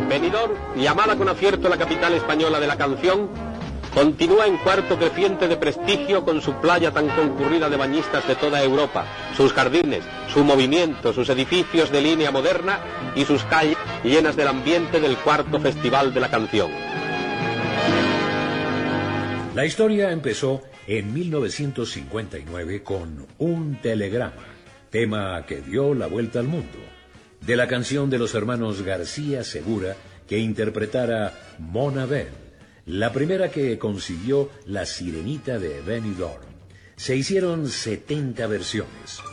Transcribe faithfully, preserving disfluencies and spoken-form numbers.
Benidorm, llamada con acierto la capital española de la canción, continúa en cuarto creciente de prestigio con su playa tan concurrida de bañistas de toda Europa, sus jardines, su movimiento, sus edificios de línea moderna y sus calles llenas del ambiente del cuarto Festival de la Canción. La historia empezó en mil novecientos cincuenta y nueve con Un telegrama, tema que dio la vuelta al mundo, de la canción de los hermanos García Segura que interpretara Mona Bell, la primera que consiguió La Sirenita de Benidorm. Se hicieron setenta versiones.